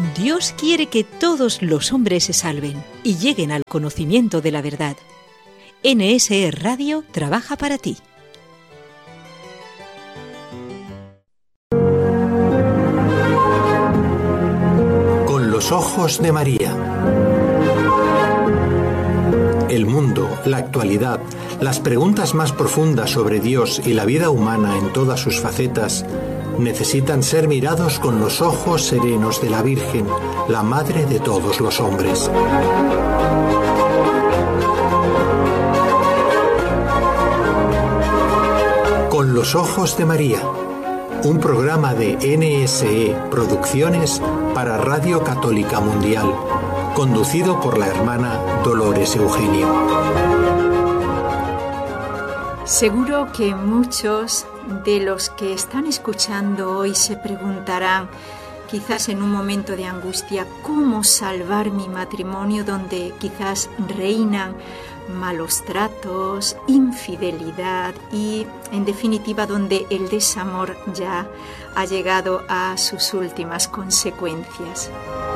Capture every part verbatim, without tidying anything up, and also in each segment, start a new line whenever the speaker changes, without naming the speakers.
Dios quiere que todos los hombres se salven y lleguen al conocimiento de la verdad. N S E Radio trabaja para ti.
Con los ojos de María. El mundo, la actualidad, las preguntas más profundas sobre Dios y la vida humana en todas sus facetas necesitan ser mirados con los ojos serenos de la Virgen, la Madre de todos los hombres. Con los ojos de María, un programa de N S E Producciones para Radio Católica Mundial, conducido por la hermana Dolores Eugenio.
Seguro que muchos de los que están escuchando hoy se preguntarán, quizás en un momento de angustia, ¿cómo salvar mi matrimonio donde quizás reinan malos tratos, infidelidad y, en definitiva, donde el desamor ya ha llegado a sus últimas consecuencias?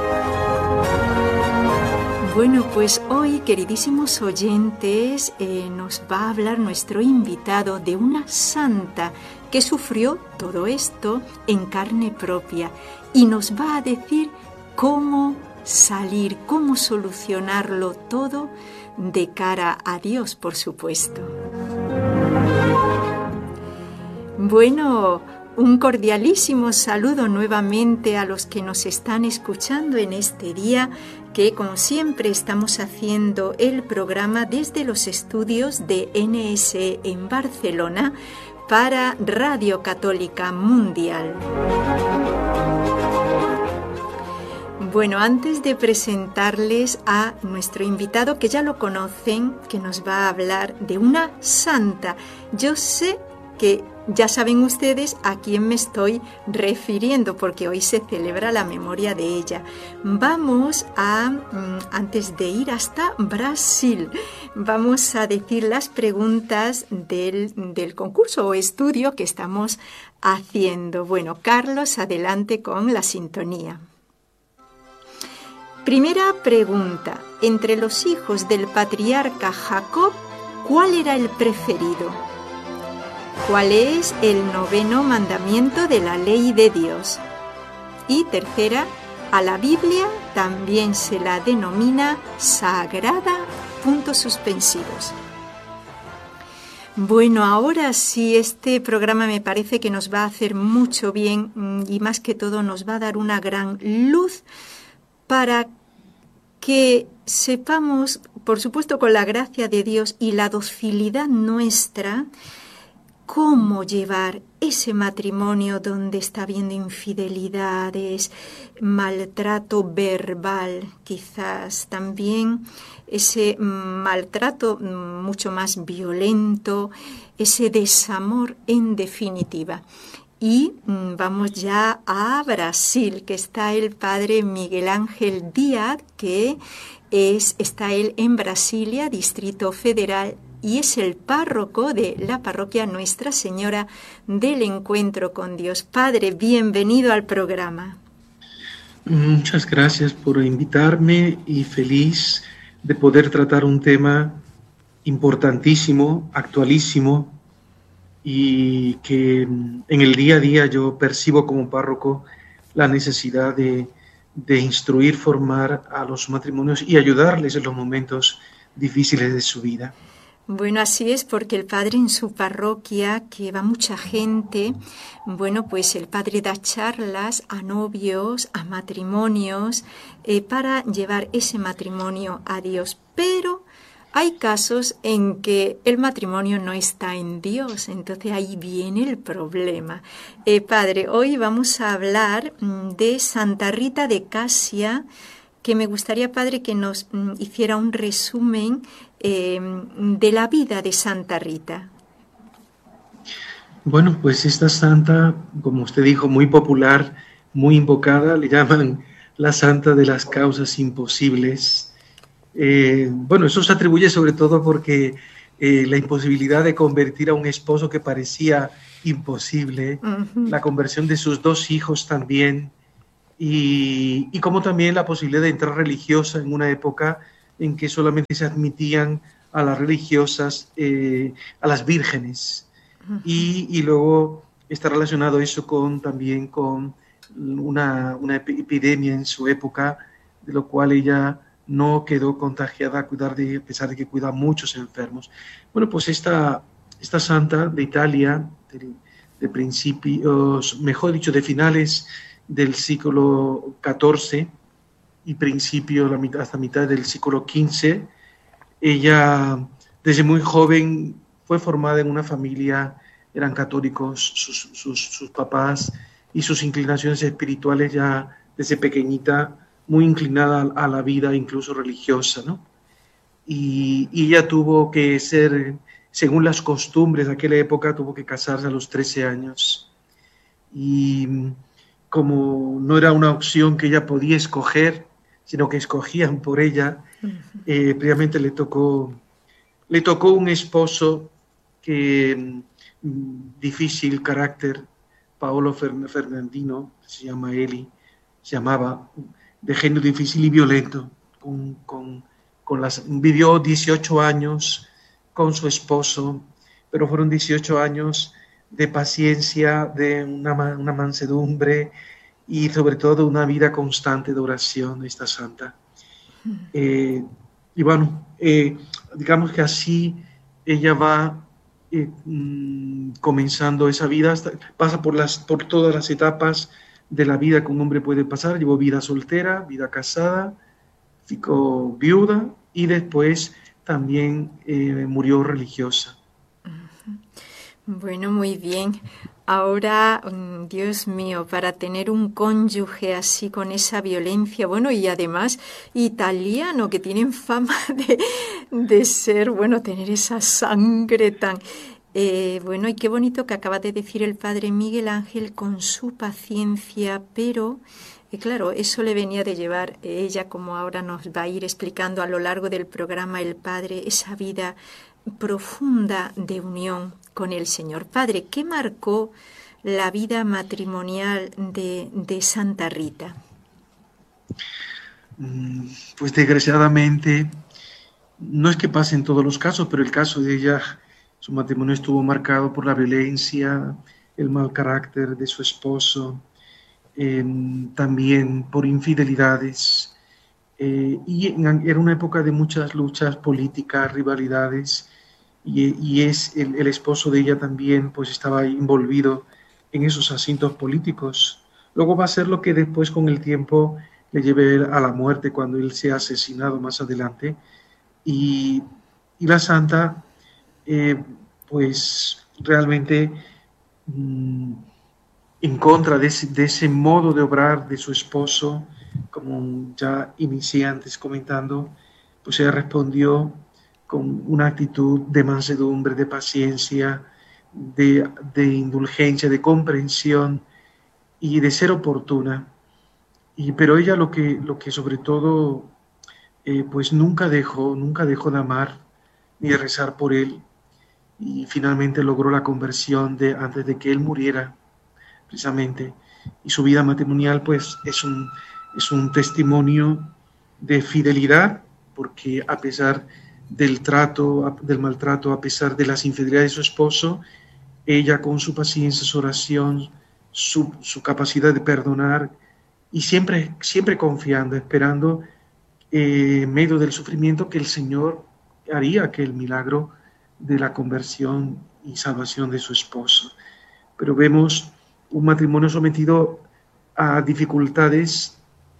Bueno, pues hoy, queridísimos oyentes, eh, nos va a hablar nuestro invitado de una santa que sufrió todo esto en carne propia y nos va a decir cómo salir, cómo solucionarlo todo de cara a Dios, por supuesto. Bueno, un cordialísimo saludo nuevamente a los que nos están escuchando en este día, que como siempre estamos haciendo el programa desde los estudios de N S E en Barcelona para Radio Católica Mundial. Bueno, antes de presentarles a nuestro invitado, que ya lo conocen, que nos va a hablar de una santa, yo sé que ya saben ustedes a quién me estoy refiriendo, porque hoy se celebra la memoria de ella. Vamos a, antes de ir hasta Brasil, vamos a decir las preguntas del, del concurso o estudio que estamos haciendo. Bueno, Carlos, adelante con la sintonía. Primera pregunta. Entre los hijos del patriarca Jacob, ¿cuál era el preferido? ¿Cuál es el noveno mandamiento de la ley de Dios? Y tercera, a la Biblia también se la denomina sagrada, puntos suspensivos. Bueno, ahora sí, este programa me parece que nos va a hacer mucho bien y más que todo nos va a dar una gran luz para que sepamos, por supuesto con la gracia de Dios y la docilidad nuestra, cómo llevar ese matrimonio donde está habiendo infidelidades, maltrato verbal, quizás también ese maltrato mucho más violento, ese desamor en definitiva. Y vamos ya a Brasil, que está el padre Miguel Ángel Díaz, que es, está él en Brasilia, Distrito Federal, y es el párroco de la parroquia Nuestra Señora del Encuentro con Dios. Padre, bienvenido al programa.
Muchas gracias por invitarme y feliz de poder tratar un tema importantísimo, actualísimo, y que en el día a día yo percibo como párroco la necesidad de, de instruir, formar a los matrimonios y ayudarles en los momentos difíciles de su vida.
Bueno, así es, porque el padre en su parroquia, que va mucha gente, bueno, pues el padre da charlas a novios, a matrimonios, eh, para llevar ese matrimonio a Dios. Pero hay casos en que el matrimonio no está en Dios, entonces ahí viene el problema. Eh, padre, hoy vamos a hablar de Santa Rita de Casia, que me gustaría, padre, que nos mm, hiciera un resumen eh, de la vida de Santa Rita.
Bueno, pues esta santa, como usted dijo, muy popular, muy invocada, le llaman la santa de las causas imposibles. Eh, bueno, eso se atribuye sobre todo porque eh, la imposibilidad de convertir a un esposo que parecía imposible, uh-huh. la conversión de sus dos hijos también, y, y como también la posibilidad de entrar religiosa en una época en que solamente se admitían a las religiosas, eh, a las vírgenes. Uh-huh. y, y luego está relacionado eso con, también con una, una epidemia en su época, de lo cual ella no quedó contagiada a, cuidar de, a pesar de que cuida a muchos enfermos. Bueno, pues esta, esta santa de Italia, de, de principios, mejor dicho, de finales del siglo catorce y principio la mitad, hasta mitad del siglo quince, ella desde muy joven fue formada en una familia, eran católicos sus, sus, sus papás, y sus inclinaciones espirituales ya desde pequeñita, muy inclinada a la vida incluso religiosa, ¿no? Y, y ella tuvo que ser, según las costumbres de aquella época, tuvo que casarse a los trece años. Y como no era una opción que ella podía escoger, sino que escogían por ella, eh, previamente le tocó, le tocó un esposo que difícil carácter, Paolo Fernandino, se llama Eli, se llamaba, de genio difícil y violento, con, con, con las, vivió dieciocho años con su esposo, pero fueron dieciocho años de paciencia, de una, una mansedumbre y sobre todo una vida constante de oración de esta santa. Eh, y bueno, eh, digamos que así ella va eh, mm, comenzando esa vida, hasta, pasa por, las, por todas las etapas de la vida que un hombre puede pasar. Llevó vida soltera, vida casada, ficó viuda y después también eh, murió religiosa.
Bueno, muy bien. Ahora, Dios mío, para tener un cónyuge así con esa violencia, bueno, y además italiano, que tienen fama de, de ser, bueno, tener esa sangre tan... Eh, bueno, y qué bonito que acaba de decir el padre Miguel Ángel, con su paciencia, pero... Y claro, eso le venía de llevar ella, como ahora nos va a ir explicando a lo largo del programa el Padre, esa vida profunda de unión con el Señor. Padre, ¿qué marcó la vida matrimonial de, de Santa Rita?
Pues desgraciadamente, no es que pase en todos los casos, pero el caso de ella, su matrimonio estuvo marcado por la violencia, el mal carácter de su esposo, Eh, también por infidelidades, eh, y en, era una época de muchas luchas políticas, rivalidades, y, y es el, el esposo de ella también pues estaba envolvido en esos asuntos políticos. Luego va a ser lo que después con el tiempo le lleve a la muerte cuando él sea asesinado más adelante, y, y la santa eh, pues realmente mmm, en contra de ese, de ese modo de obrar de su esposo, como ya inicié antes comentando, pues ella respondió con una actitud de mansedumbre, de paciencia, de, de indulgencia, de comprensión y de ser oportuna. Y, pero ella lo que, lo que sobre todo, eh, pues nunca dejó, nunca dejó de amar ni de rezar por él, y finalmente logró la conversión de, antes de que él muriera, precisamente, y su vida matrimonial pues es un, es un testimonio de fidelidad, porque a pesar del trato, del maltrato, a pesar de las infidelidades de su esposo, ella con su paciencia, su oración, su, su capacidad de perdonar, y siempre, siempre confiando, esperando eh, en medio del sufrimiento que el Señor haría aquel milagro de la conversión y salvación de su esposo. Pero vemos un matrimonio sometido a dificultades.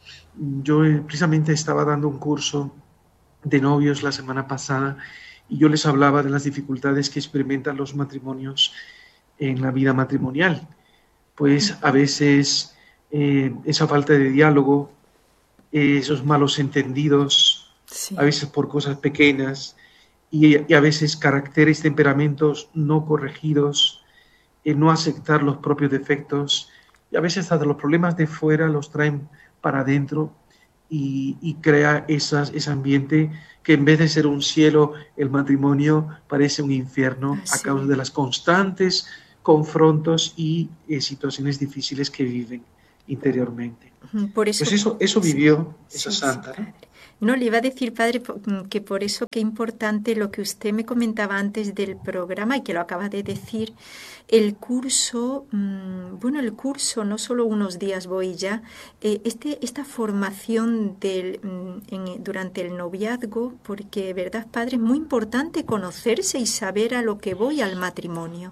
Yo precisamente estaba dando un curso de novios la semana pasada y yo les hablaba de las dificultades que experimentan los matrimonios en la vida matrimonial. Pues a veces eh, esa falta de diálogo, eh, esos malos entendidos, sí. A veces por cosas pequeñas y, y a veces caracteres, temperamentos no corregidos, el no aceptar los propios defectos, y a veces hasta los problemas de fuera los traen para adentro y, y crea esas, ese ambiente que en vez de ser un cielo, el matrimonio parece un infierno. Así. A causa de las constantes confrontos y eh, situaciones difíciles que viven. interiormente.
Por eso,
pues eso, eso vivió
sí,
esa
sí,
santa,
sí,
¿no?
No, le iba a decir, padre, que por eso qué importante lo que usted me comentaba antes del programa y que lo acaba de decir, el curso, mmm, bueno, el curso, no solo unos días voy ya, eh, este, esta formación del, en, durante el noviazgo, porque, ¿verdad, padre? Es muy importante conocerse y saber a lo que voy al matrimonio.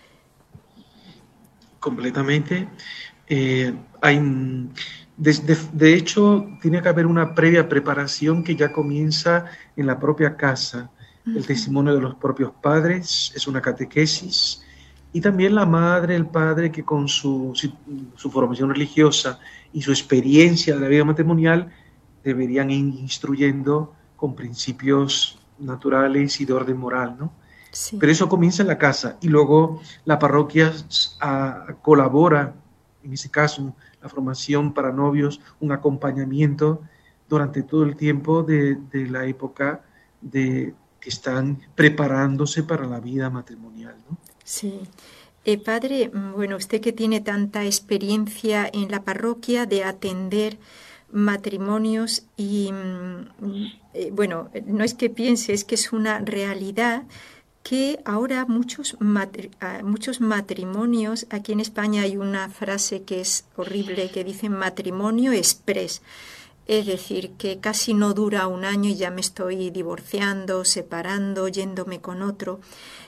Completamente. Eh, hay... De, de, de hecho, tiene que haber una previa preparación que ya comienza en la propia casa. Uh-huh. El testimonio de los propios padres es una catequesis, y también la madre, el padre, que con su, su formación religiosa y su experiencia de la vida matrimonial deberían ir instruyendo con principios naturales y de orden moral, ¿no? Sí. Pero eso comienza en la casa, y luego la parroquia a, colabora, en ese caso, la formación para novios, un acompañamiento durante todo el tiempo de, de la época de que están preparándose para la vida matrimonial, ¿no?
Sí. Eh, padre, bueno, usted que tiene tanta experiencia en la parroquia de atender matrimonios y, eh, bueno, no es que piense, es que es una realidad que ahora muchos, matri- muchos matrimonios, aquí en España hay una frase que es horrible, que dice matrimonio express, es decir, que casi no dura un año y ya me estoy divorciando, separando, yéndome con otro.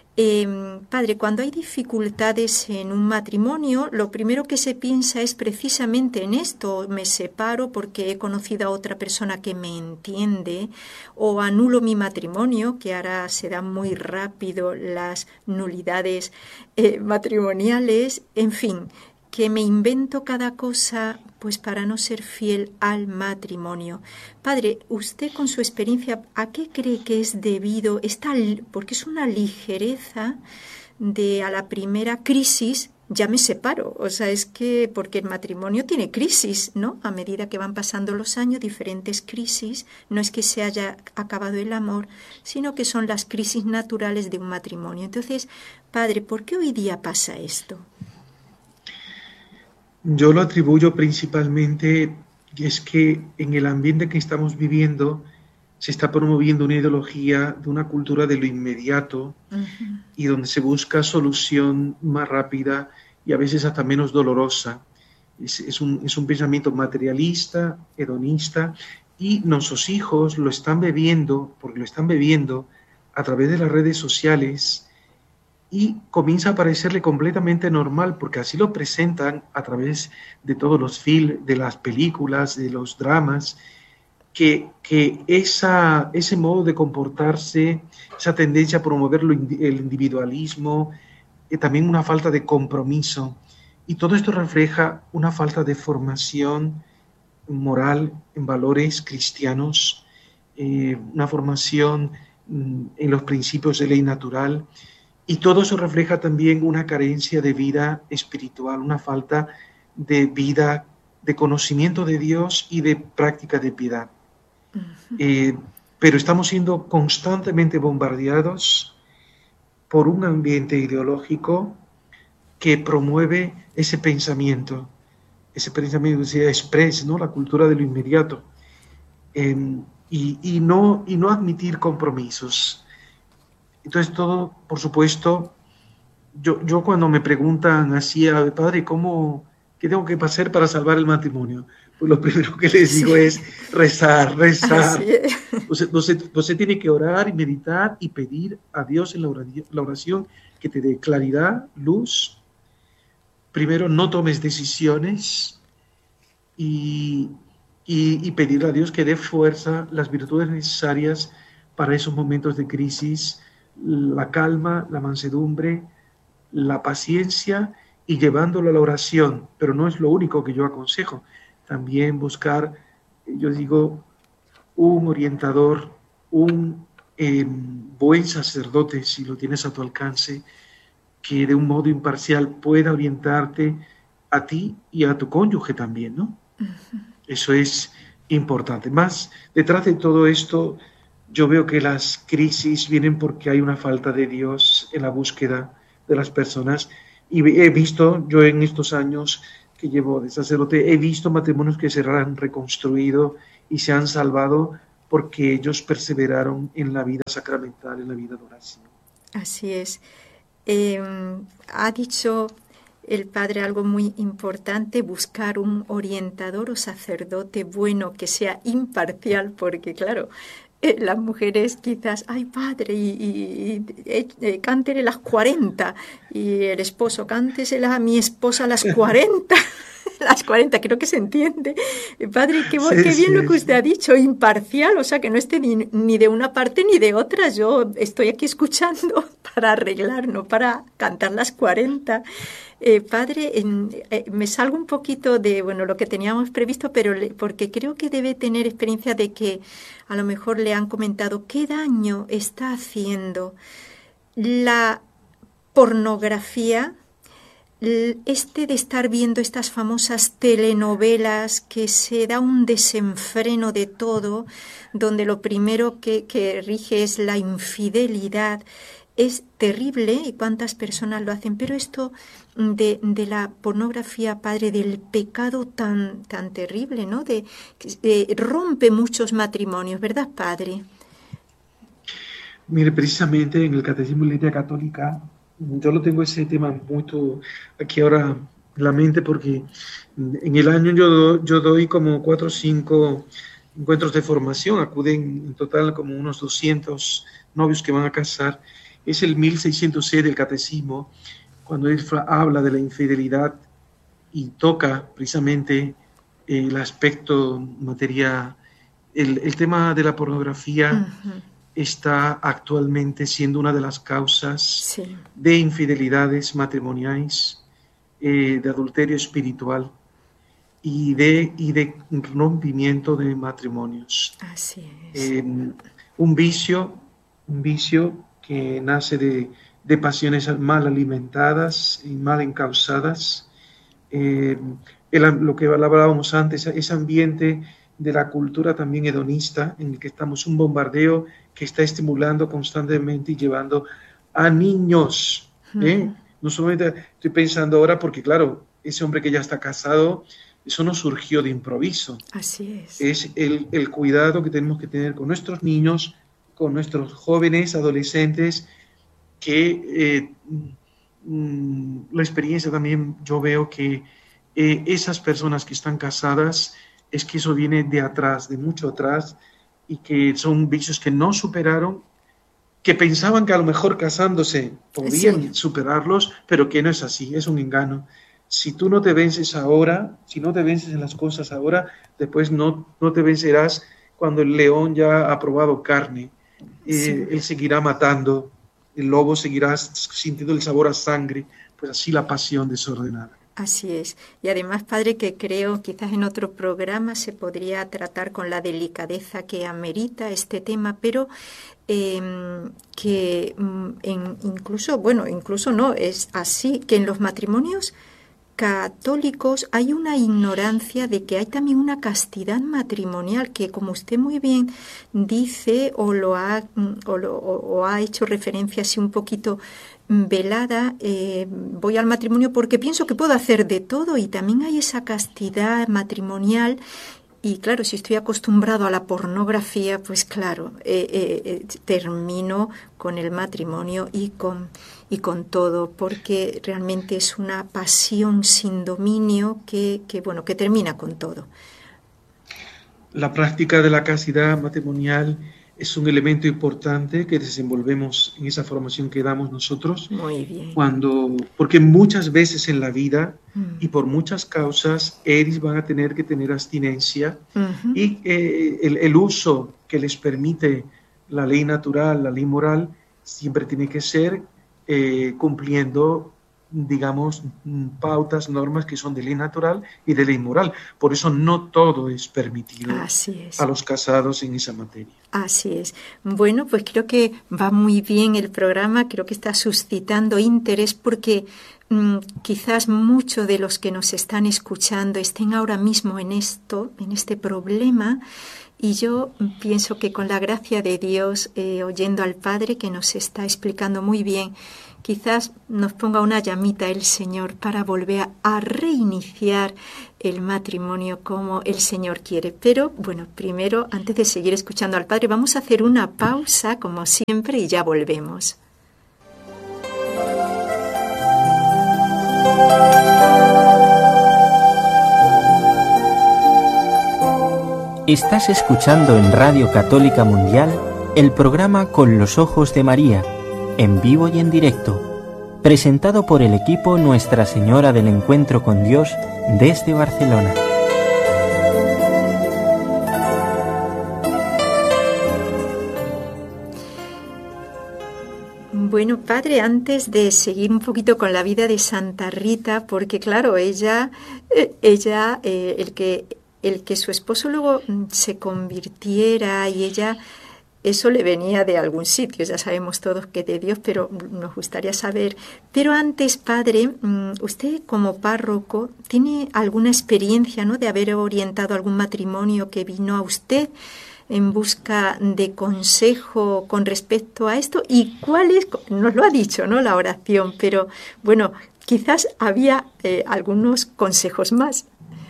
Eh, padre, cuando hay dificultades en un matrimonio, lo primero que se piensa es precisamente en esto: me separo porque he conocido a otra persona que me entiende, o anulo mi matrimonio, que ahora se dan muy rápido las nulidades eh, matrimoniales, en fin, que me invento cada cosa pues para no ser fiel al matrimonio. Padre, usted con su experiencia, ¿a qué cree que es debido esta, porque es una ligereza de a la primera crisis ya me separo? O sea, es que porque el matrimonio tiene crisis, ¿no? A medida que van pasando los años, diferentes crisis, no es que se haya acabado el amor, sino que son las crisis naturales de un matrimonio. Entonces, padre, ¿por qué hoy día pasa esto?
Yo lo atribuyo principalmente, es que en el ambiente que estamos viviendo se está promoviendo una ideología de una cultura de lo inmediato, uh-huh. y donde se busca solución más rápida y a veces hasta menos dolorosa. Es, es, un, es un pensamiento materialista, hedonista, y nuestros hijos lo están bebiendo, porque lo están bebiendo a través de las redes sociales, y comienza a parecerle completamente normal, porque así lo presentan a través de todos los films, de las películas, de los dramas, que, que esa, ese modo de comportarse, esa tendencia a promover lo, el individualismo, eh, también una falta de compromiso, y todo esto refleja una falta de formación moral en valores cristianos, eh, una formación mm, en los principios de ley natural. Y todo eso refleja también una carencia de vida espiritual, una falta de vida, de conocimiento de Dios y de práctica de piedad. Uh-huh. Eh, pero estamos siendo constantemente bombardeados por un ambiente ideológico que promueve ese pensamiento, ese pensamiento que se expresa, ¿no? La cultura de lo inmediato, eh, y, y, no, y no admitir compromisos. Entonces todo, por supuesto, yo, yo cuando me preguntan así, padre, ¿cómo, qué tengo que hacer para salvar el matrimonio? Pues lo primero que les digo sí. es rezar, rezar. Usted, usted, usted tiene que orar y meditar y pedir a Dios en la oración, la oración que te dé claridad, luz. Primero, no tomes decisiones y, y, y pedir a Dios que dé fuerza, las virtudes necesarias para esos momentos de crisis, la calma, la mansedumbre, la paciencia, y llevándolo a la oración. Pero no es lo único que yo aconsejo. También buscar, yo digo, un orientador, un eh, buen sacerdote, si lo tienes a tu alcance, que de un modo imparcial pueda orientarte a ti y a tu cónyuge también, ¿no? Uh-huh. Eso es importante. Más, detrás de todo esto, yo veo que las crisis vienen porque hay una falta de Dios en la búsqueda de las personas, y he visto yo en estos años que llevo de sacerdote, he visto matrimonios que se han reconstruido y se han salvado porque ellos perseveraron en la vida sacramental, en la vida de oración.
Así es. Eh, ha dicho el padre algo muy importante, buscar un orientador o sacerdote bueno que sea imparcial, porque claro, eh, las mujeres quizás, ay padre, y, y, y eh, cántele las cuarenta, y el esposo, cántesela a mi esposa a las cuarenta. Las cuarenta, creo que se entiende. Padre, qué, sí, qué bien sí, lo que usted sí. ha dicho, imparcial, o sea, que no esté ni, ni de una parte ni de otra. Yo estoy aquí escuchando para arreglar, no para cantar las cuarenta. Eh, padre, en, eh, me salgo un poquito de bueno lo que teníamos previsto, pero le, porque creo que debe tener experiencia de que a lo mejor le han comentado qué daño está haciendo la pornografía, este de estar viendo estas famosas telenovelas que se da un desenfreno de todo, donde lo primero que, que rige es la infidelidad. Es terrible y cuántas personas lo hacen, pero esto de, de la pornografía, padre, del pecado tan, tan terrible, ¿no? De, de rompe muchos matrimonios, ¿verdad, padre?
Mire, precisamente en el Catecismo de la Iglesia Católica, yo lo tengo ese tema mucho aquí ahora en la mente, porque en el año yo, yo doy como cuatro o cinco encuentros de formación, acuden en total como unos doscientos novios que van a casar. Es el mil seiscientos seis del Catecismo, cuando él habla de la infidelidad y toca precisamente el aspecto materia, el, el tema de la pornografía. Uh-huh. Está actualmente siendo una de las causas sí. de infidelidades matrimoniales, eh, de adulterio espiritual y de, y de rompimiento de matrimonios.
Así es.
Eh, un vicio, un vicio que nace de, de pasiones mal alimentadas y mal encausadas. Eh, el, lo que hablábamos antes, ese ambiente de la cultura también hedonista en el que estamos, un bombardeo que está estimulando constantemente y llevando a niños. ¿eh? Uh-huh. No solamente estoy pensando ahora porque, claro, ese hombre que ya está casado, eso no surgió de improviso.
Así es.
Es el, el cuidado que tenemos que tener con nuestros niños, con nuestros jóvenes, adolescentes, que eh, mm, la experiencia también yo veo que eh, esas personas que están casadas, es que eso viene de atrás, de mucho atrás, y que son vicios que no superaron, que pensaban que a lo mejor casándose podían sí. superarlos, pero que no es así, es un engaño. Si tú no te vences ahora, si no te vences en las cosas ahora, después no, no te vencerás cuando el león ya ha probado carne. Eh, sí. Él seguirá matando, el lobo seguirá sintiendo el sabor a sangre, pues así la pasión desordenada.
Así es. Y además, padre, que creo quizás en otro programa se podría tratar con la delicadeza que amerita este tema, pero eh, que en, incluso, bueno, incluso no, es así, que en los matrimonios católicos hay una ignorancia de que hay también una castidad matrimonial que, como usted muy bien dice o lo ha, o lo, o, o ha hecho referencia así un poquito velada, eh, voy al matrimonio porque pienso que puedo hacer de todo, y también hay esa castidad matrimonial. Y claro, si estoy acostumbrado a la pornografía, pues claro, eh, eh, termino con el matrimonio y con, y con todo, porque realmente es una pasión sin dominio que, que, bueno, que termina con todo.
La práctica de la castidad matrimonial es un elemento importante que desenvolvemos en esa formación que damos nosotros.
Muy bien.
Cuando, porque muchas veces en la vida mm. y por muchas causas, ellos van a tener que tener abstinencia uh-huh. y eh, el, el uso que les permite la ley natural, la ley moral, siempre tiene que ser eh, cumpliendo, digamos, pautas, normas que son de ley natural y de ley moral. Por eso no todo es permitido
Así es.
a los casados en esa materia.
Así es. Bueno, pues creo que va muy bien el programa, creo que está suscitando interés porque mmm, quizás muchos de los que nos están escuchando estén ahora mismo en esto, en este problema, y yo pienso que con la gracia de Dios, eh, oyendo al Padre que nos está explicando muy bien quizás nos ponga una llamita el Señor para volver a, a reiniciar el matrimonio como el Señor quiere. Pero bueno, primero, antes de seguir escuchando al Padre, vamos a hacer una pausa como siempre y ya volvemos.
Estás escuchando en Radio Católica Mundial el programa Con los Ojos de María, en vivo y en directo, presentado por el equipo Nuestra Señora del Encuentro con Dios desde Barcelona.
Bueno, Padre, antes de seguir un poquito con la vida de Santa Rita, porque claro, ella, ella eh, el que... el que su esposo luego se convirtiera y ella, eso le venía de algún sitio, ya sabemos todos que de Dios, pero nos gustaría saber. Pero antes, Padre, usted como párroco, ¿tiene alguna experiencia, ¿no?, de haber orientado algún matrimonio que vino a usted en busca de consejo con respecto a esto? ¿Y cuál es? Nos lo ha dicho, ¿no?, la oración, pero bueno, quizás había eh, algunos consejos más.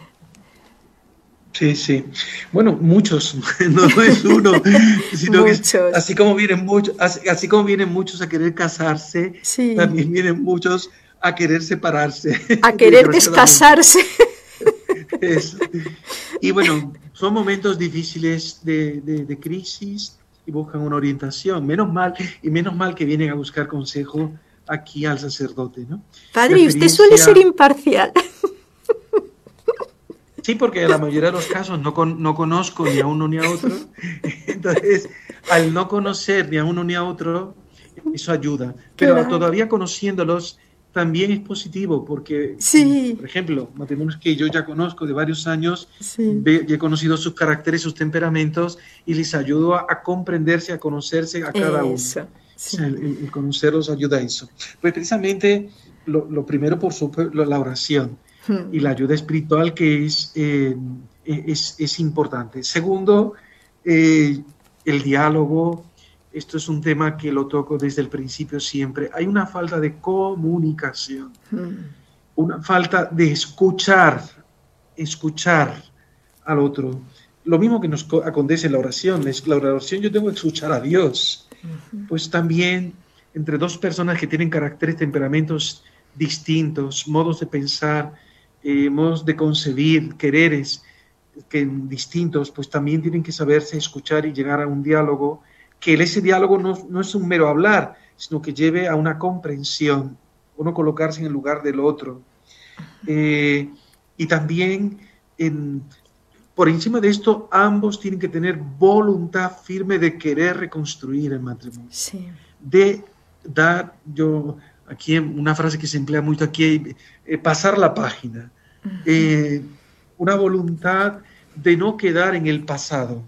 Sí, sí. Bueno, muchos, no, no es uno, sino que es, así como vienen muchos, así, así como vienen muchos a querer casarse, sí, también vienen muchos a querer separarse.
A querer descasarse.
Eso. Y bueno, son momentos difíciles de, de, de crisis y buscan una orientación. Menos mal, y menos mal que vienen a buscar consejo aquí al sacerdote, ¿no?
Padre, experiencia... usted suele ser imparcial.
Sí, porque en la mayoría de los casos no, con, no conozco ni a uno ni a otro. Entonces, al no conocer ni a uno ni a otro, eso ayuda. Pero claro, todavía conociéndolos también es positivo, porque, sí, por ejemplo, matrimonios que yo ya conozco de varios años, sí, ve, he conocido sus caracteres, sus temperamentos, y les ayudo a, a comprenderse, a conocerse a cada
eso,
uno.
Sí.
O sea, el, el conocerlos ayuda a eso. Pues precisamente lo, lo primero, por supuesto, la oración y la ayuda espiritual, que es, eh, es, es importante. Segundo, eh, el diálogo. Esto es un tema que lo toco desde el principio siempre. Hay una falta de comunicación, una falta de escuchar, escuchar al otro. Lo mismo que nos acontece en la oración. En la oración yo tengo que escuchar a Dios. Pues también entre dos personas que tienen caracteres, temperamentos distintos, modos de pensar, eh, modos de concebir, quereres que distintos, pues también tienen que saberse escuchar y llegar a un diálogo, que ese diálogo no, no es un mero hablar, sino que lleve a una comprensión, uno colocarse en el lugar del otro. Eh, y también, en, por encima de esto, ambos tienen que tener voluntad firme de querer reconstruir el matrimonio.
Sí.
De dar, yo, aquí una frase que se emplea mucho aquí, eh, pasar la página. Uh-huh. Eh, una voluntad de no quedar en el pasado.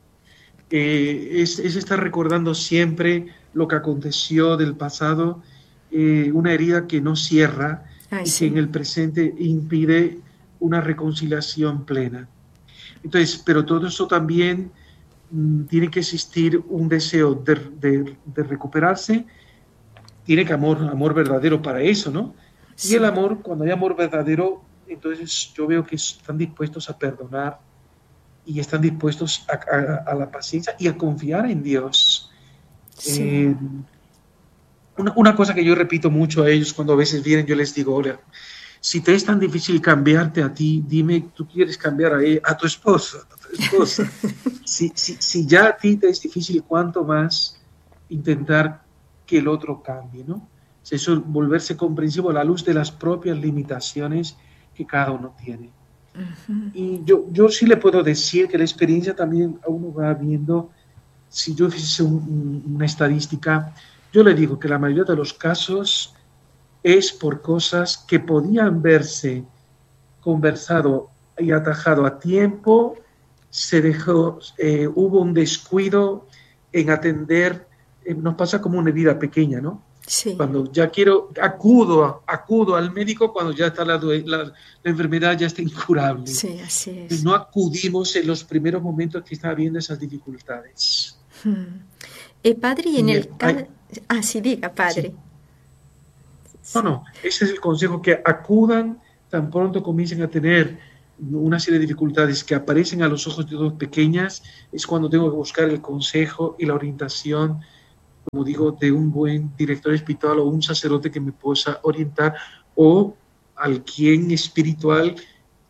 Eh, es, es estar recordando siempre lo que aconteció del pasado, eh, una herida que no cierra Ay, y sí. que en el presente impide una reconciliación plena. Entonces, pero todo eso también mm, tiene que existir un deseo de, de, de recuperarse, tiene que amor, amor verdadero para eso, ¿no? Sí. Y el amor, cuando hay amor verdadero, entonces yo veo que están dispuestos a perdonar y están dispuestos a, a, a la paciencia y a confiar en Dios. Sí. Eh, una, una cosa que yo repito mucho a ellos cuando a veces vienen, yo les digo, Olea, si te es tan difícil cambiarte a ti, dime, tú quieres cambiar a, ella, a tu esposo, a tu esposa. si, si, si ya a ti te es difícil, ¿cuánto más intentar que el otro cambie, ¿no? Eso, volverse comprensivo a la luz de las propias limitaciones que cada uno tiene. Uh-huh. Y yo, yo sí le puedo decir que la experiencia también a uno va viendo, si yo hice un, una estadística, yo le digo que la mayoría de los casos es por cosas que podían verse conversado y atajado a tiempo, se dejó, eh, hubo un descuido en atender, eh, nos pasa como una herida pequeña, ¿no?
Sí.
Cuando ya quiero, acudo, acudo al médico cuando ya está la, la, la enfermedad ya está incurable.
Sí, así es.
Y no acudimos en los primeros momentos que está habiendo esas dificultades.
Hmm. Eh, padre, y en el...
Hay,
ah, sí, diga, padre.
No, no, ese es el consejo, que acudan tan pronto comiencen a tener una serie de dificultades que aparecen a los ojos de dos pequeñas, es cuando tengo que buscar el consejo y la orientación, como digo, de un buen director espiritual o un sacerdote que me pueda orientar, o alguien espiritual,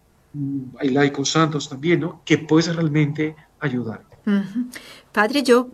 hay laicos santos también, ¿no?, que pueda realmente ayudar.
Uh-huh. Padre, yo